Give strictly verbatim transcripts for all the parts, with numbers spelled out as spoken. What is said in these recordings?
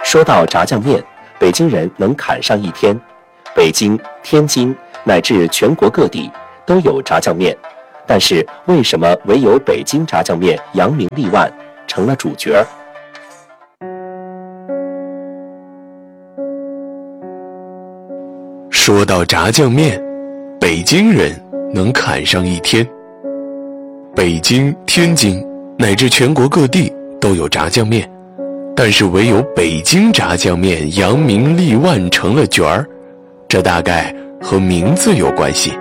说到炸酱面，北京人能侃上一天。北京、天津乃至全国各地都有炸酱面，但是为什么唯有北京炸酱面扬名立万，成了主角？ 说到炸酱面，北京人能侃上一天。北京、天津乃至全国各地都有炸酱面，但是唯有北京炸酱面扬名立万，成了角儿，这大概和名字有关系。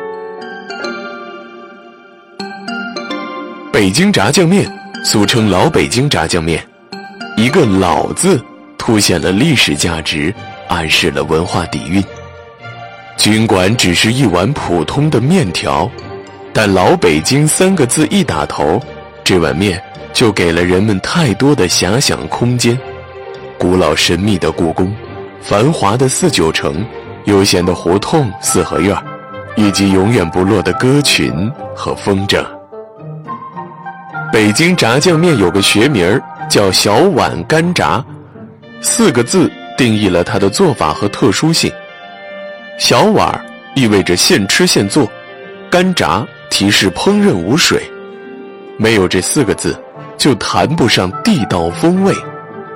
北京炸酱面俗称老北京炸酱面，一个老字凸显了历史价值，暗示了文化底蕴。尽管只是一碗普通的面条，但老北京三个字一打头，这碗面就给了人们太多的遐想空间。古老神秘的故宫，繁华的四九城，悠闲的胡同四合院，以及永远不落的歌群和风筝。北京炸酱面有个学名叫小碗干炸，四个字定义了它的做法和特殊性。小碗意味着现吃现做，干炸提示烹饪无水。没有这四个字，就谈不上地道风味。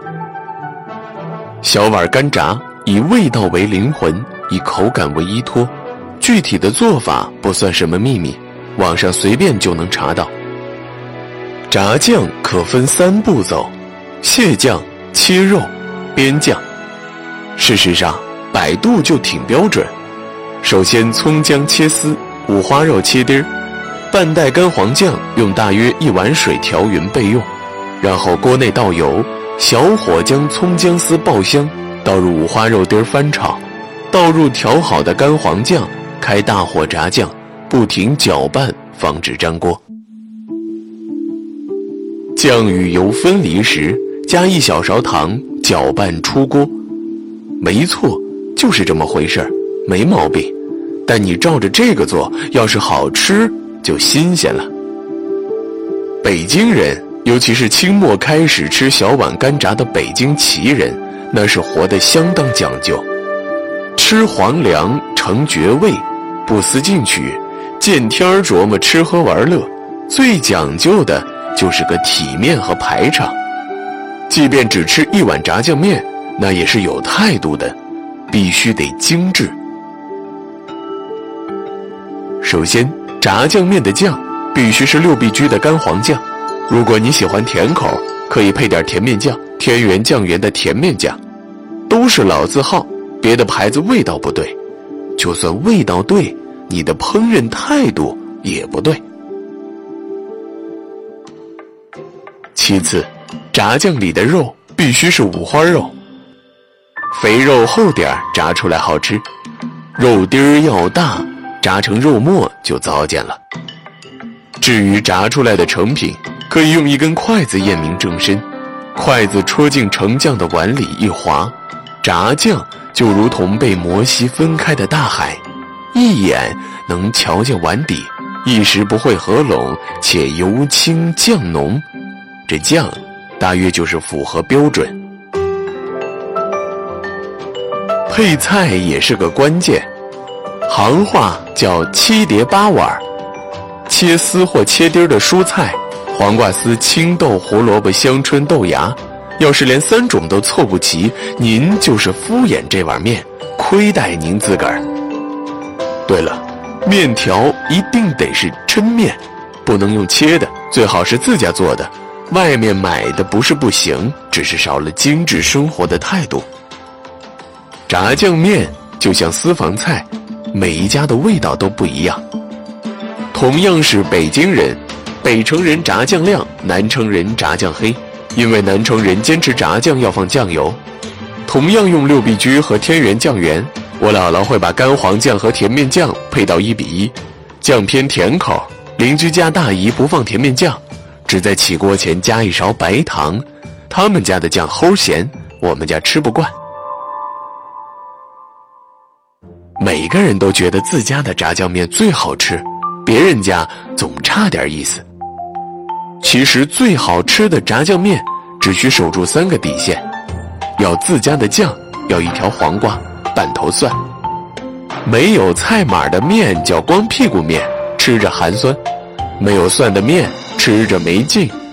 小碗干炸以味道为灵魂，以口感为依托，具体的做法不算什么秘密，网上随便就能查到。炸酱可分三步骤：蟹酱、切肉、煸酱。事实上百度就挺标准，首先葱姜切丝，五花肉切丁儿，半袋干黄酱用大约一碗水调匀备用，然后锅内倒油，小火将葱姜丝爆香，倒入五花肉丁翻炒，倒入调好的干黄酱，开大火炸酱，不停搅拌，防止粘锅。酱与油分离时，加一小勺糖，搅拌出锅。没错，就是这么回事儿，没毛病。但你照着这个做，要是好吃，就新鲜了。北京人，尤其是清末开始吃小碗干炸的北京旗人，那是活得相当讲究。吃皇粮成爵位，不思进取，见天儿琢磨吃喝玩乐，最讲究的就是个体面和排场。即便只吃一碗炸酱面，那也是有态度的，必须得精致。首先，炸酱面的酱必须是六必居的干黄酱，如果你喜欢甜口，可以配点甜面酱，天元酱园的甜面酱，都是老字号，别的牌子味道不对。就算味道对，你的烹饪态度也不对。其次，炸酱里的肉必须是五花肉，肥肉厚点炸出来好吃，肉丁儿要大，炸成肉末就糟践了。至于炸出来的成品，可以用一根筷子验明正身，筷子戳进盛酱的碗里一划，炸酱就如同被摩西分开的大海，一眼能瞧见碗底，一时不会合拢，且油清酱浓。这酱大约就是符合标准。配菜也是个关键，行话叫七碟八碗，切丝或切丁的蔬菜，黄瓜丝、青豆、胡萝卜、香椿、豆芽，要是连三种都凑不齐，您就是敷衍这碗面，亏待您自个儿。对了，面条一定得是抻面，不能用切的，最好是自家做的，外面买的不是不行，只是少了精致生活的态度。炸酱面就像私房菜，每一家的味道都不一样。同样是北京人，北城人炸酱亮，南城人炸酱黑，因为南城人坚持炸酱要放酱油。同样用六必居和天元酱园，我姥姥会把干黄酱和甜面酱配到一比一，酱偏甜口，邻居家大姨不放甜面酱，只在起锅前加一勺白糖，他们家的酱齁咸，我们家吃不惯。每个人都觉得自家的炸酱面最好吃，别人家总差点意思。其实最好吃的炸酱面只需守住三个底线： 要自家的酱，要一条黄瓜，半头蒜。没有菜码的面叫光屁股面，吃着寒酸；没有蒜的面，吃着没劲。